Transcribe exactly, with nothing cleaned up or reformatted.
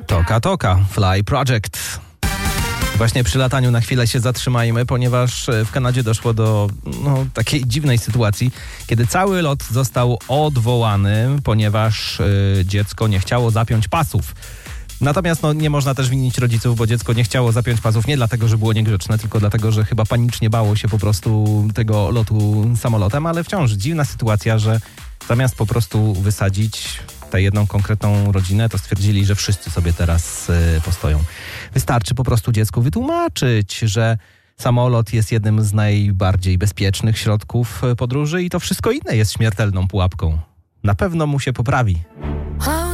Toka Toka, Fly Project. Właśnie przy lataniu na chwilę się zatrzymajmy, ponieważ w Kanadzie doszło do no, takiej dziwnej sytuacji, kiedy cały lot został odwołany, ponieważ y, dziecko nie chciało zapiąć pasów. Natomiast no, nie można też winić rodziców, bo dziecko nie chciało zapiąć pasów nie dlatego, że było niegrzeczne, tylko dlatego, że chyba panicznie bało się po prostu tego lotu samolotem, ale wciąż dziwna sytuacja, że zamiast po prostu wysadzić tę jedną konkretną rodzinę, to stwierdzili, że wszyscy sobie teraz y, postoją. Wystarczy po prostu dziecku wytłumaczyć, że samolot jest jednym z najbardziej bezpiecznych środków podróży i to wszystko inne jest śmiertelną pułapką. Na pewno mu się poprawi.